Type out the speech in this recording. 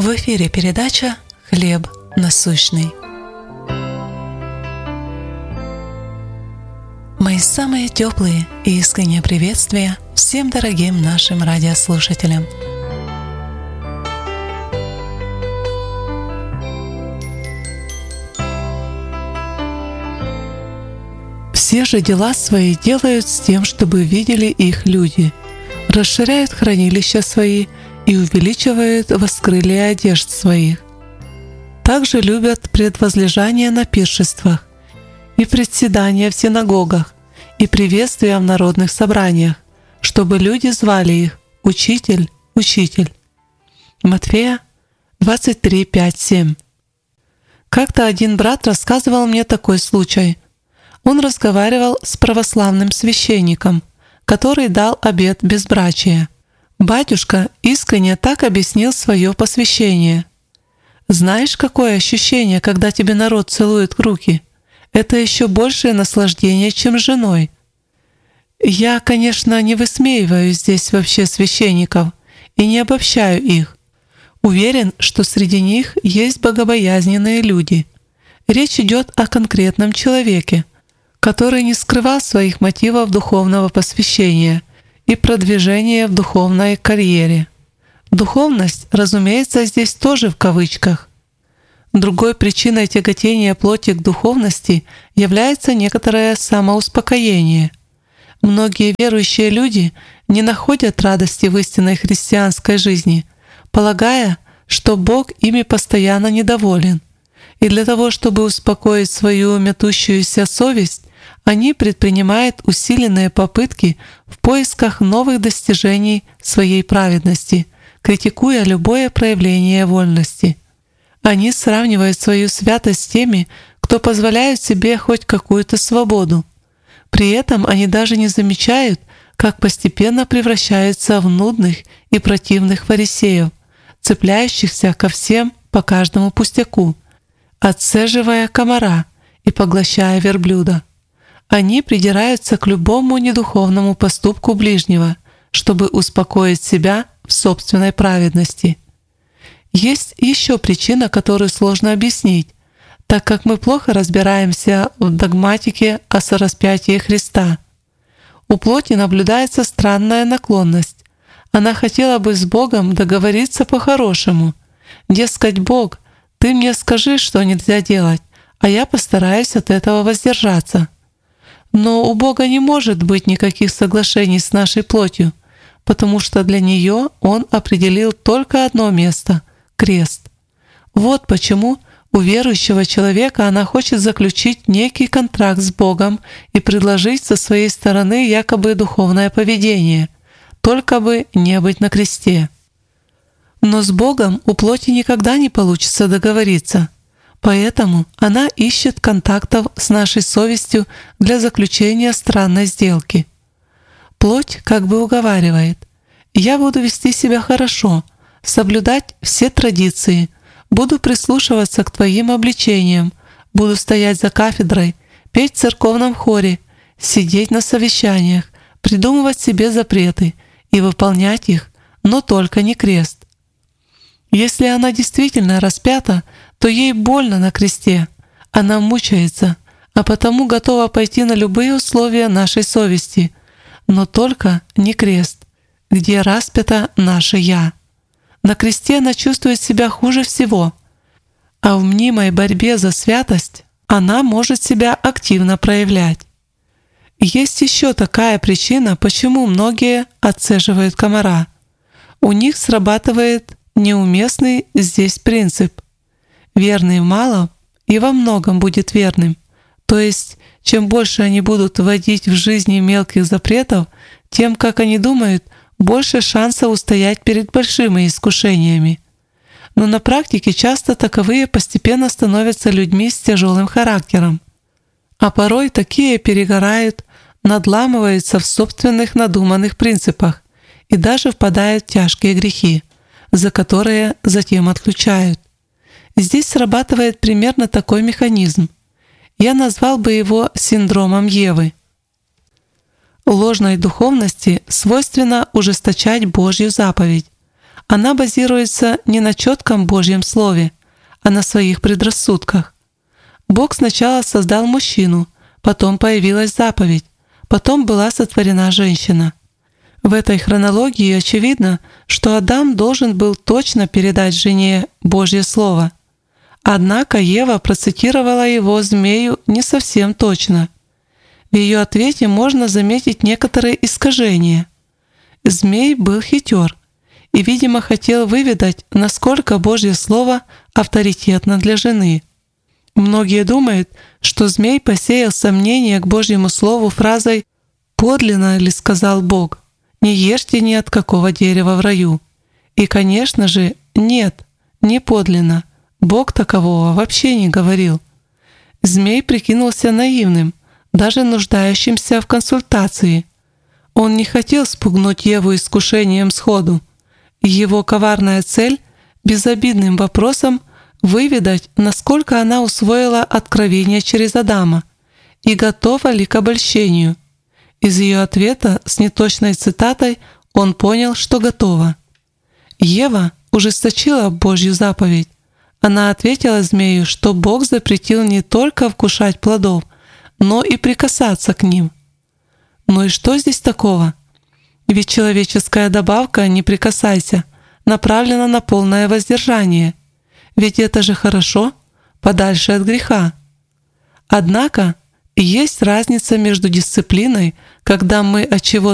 В эфире передача «Хлеб насущный». Мои самые теплые и искренние приветствия всем дорогим нашим радиослушателям. Все же дела свои делают с тем, чтобы видели их люди, расширяют хранилища свои и увеличивают воскрылья одежд своих. Также любят предвозлежание на пиршествах, и председания в синагогах, и приветствия в народных собраниях, чтобы люди звали их «Учитель, Учитель». Матфея 23, 5, 7. Как-то один брат рассказывал мне такой случай. Он разговаривал с православным священником, который дал обет безбрачия. Батюшка искренне так объяснил свое посвящение. «Знаешь, какое ощущение, когда тебе народ целует руки? Это еще большее наслаждение, чем с женой». Я, конечно, не высмеиваю здесь вообще священников и не обобщаю их. Уверен, что среди них есть богобоязненные люди. Речь идет о конкретном человеке, который не скрывал своих мотивов духовного посвящения и продвижения в духовной карьере. Духовность, разумеется, здесь тоже в кавычках. Другой причиной тяготения плоти к духовности является некоторое самоуспокоение. Многие верующие люди не находят радости в истинной христианской жизни, полагая, что Бог ими постоянно недоволен. И для того, чтобы успокоить свою метущуюся совесть, они предпринимают усиленные попытки в поисках новых достижений своей праведности, критикуя любое проявление вольности. Они сравнивают свою святость с теми, кто позволяет себе хоть какую-то свободу. При этом они даже не замечают, как постепенно превращаются в нудных и противных фарисеев, цепляющихся ко всем по каждому пустяку, отцеживая комара и поглощая верблюда. Они придираются к любому недуховному поступку ближнего, чтобы успокоить себя в собственной праведности. Есть еще причина, которую сложно объяснить, так как мы плохо разбираемся в догматике о сораспятии Христа. У плоти наблюдается странная наклонность. Она хотела бы с Богом договориться по-хорошему. Дескать, Бог, ты мне скажи, что нельзя делать, а я постараюсь от этого воздержаться. Но у Бога не может быть никаких соглашений с нашей плотью, потому что для нее Он определил только одно место — крест. Вот почему у верующего человека она хочет заключить некий контракт с Богом и предложить со своей стороны якобы духовное поведение, только бы не быть на кресте. Но с Богом у плоти никогда не получится договориться. Поэтому она ищет контактов с нашей совестью для заключения странной сделки. Плоть как бы уговаривает: «Я буду вести себя хорошо, соблюдать все традиции, буду прислушиваться к твоим обличениям, буду стоять за кафедрой, петь в церковном хоре, сидеть на совещаниях, придумывать себе запреты и выполнять их, но только не крест». Если она действительно распята, то ей больно на кресте, она мучается, а потому готова пойти на любые условия нашей совести, но только не крест, где распято наше «я». На кресте она чувствует себя хуже всего, а в мнимой борьбе за святость она может себя активно проявлять. Есть еще такая причина, почему многие отцеживают комара. У них срабатывает неуместный здесь принцип: верный в малом и во многом будет верным. То есть, чем больше они будут вводить в жизни мелких запретов, тем, как они думают, больше шанса устоять перед большими искушениями. Но на практике часто таковые постепенно становятся людьми с тяжелым характером. А порой такие перегорают, надламываются в собственных надуманных принципах и даже впадают в тяжкие грехи, за которые затем отключают. Здесь срабатывает примерно такой механизм. Я назвал бы его синдромом Евы. Ложной духовности свойственно ужесточать Божью заповедь, Она базируется не на четком Божьем Слове, а на своих предрассудках. Бог сначала создал мужчину, потом появилась заповедь, потом была сотворена женщина. В этой хронологии очевидно, что Адам должен был точно передать жене Божье Слово. Однако Ева процитировала его змею не совсем точно. В ее ответе можно заметить некоторые искажения. Змей был хитер и, видимо, хотел выведать, насколько Божье Слово авторитетно для жены. Многие думают, что змей посеял сомнение к Божьему Слову фразой «Подлинно ли сказал Бог? Не ешьте ни от какого дерева в раю». И, конечно же, нет, не подлинно. Бог такового вообще не говорил. Змей прикинулся наивным, даже нуждающимся в консультации. Он не хотел спугнуть Еву искушением сходу. Его коварная цель — безобидным вопросом выведать, насколько она усвоила откровение через Адама и готова ли к обольщению. Из ее ответа с неточной цитатой он понял, что готова. Ева ужесточила Божью заповедь. Она ответила змею, что Бог запретил не только вкушать плодов, но и прикасаться к ним. Ну и что здесь такого? Ведь человеческая добавка «не прикасайся» направлена на полное воздержание. Ведь это же хорошо, подальше от греха. Однако есть разница между дисциплиной, когда мы от чего-то